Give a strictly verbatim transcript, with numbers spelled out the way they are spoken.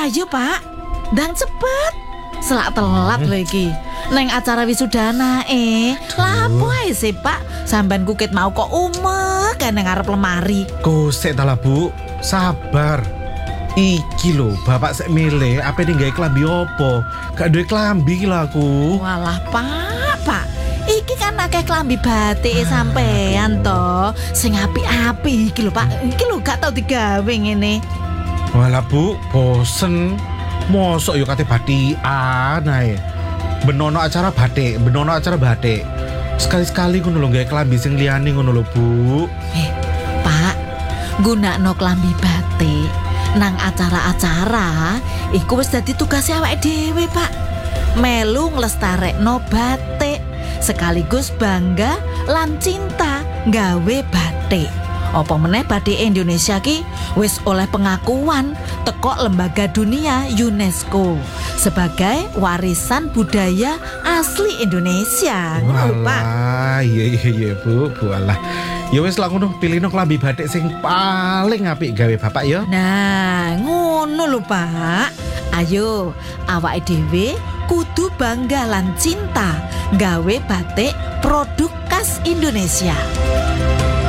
Ayo Pak, ndang cepet. Selak telat lho iki. Neng acara wisudana eh. Lapo ae sih Pak? Sampean kukit mau kok umek kan nang ngarep lemari. Kosek ta lah Bu, sabar. Iki lho, bapak sek milih apa ning gawe klambi opo? Gak duwe klambi lah aku. Walah Pak, Pak. Iki kan akeh klambi batik sampean to. Sing apik-apik iki lho Pak. Iki lho gak tau digawe ngene. Walah Bu, bosen. Mosok yo kate batikan ae. Benono acara batik, benono acara batik. Sekali-sekali ngono lho gawe klambi sing liyane ngono lho Bu. Eh, Pak, gunakno klambi batik nang acara-acara iku wis dadi tugas awake dhewe, Pak. Melu nglestarekno batik sekaligus bangga lan cinta gawe batik. Apa meneh batik Indonesia ki wis oleh pengakuan teko lembaga dunia UNESCO sebagai warisan budaya asli Indonesia. Ngono, Pak. Walah, iya iya iya Bu, Bu alah. Ya wis lah ngono, pilihno klambi batik sing paling apik gawe bapak ya. Nah, ngono lho, Pak. Ayo, awake dhewe kudu bangga lan cinta gawe batik produk khas Indonesia.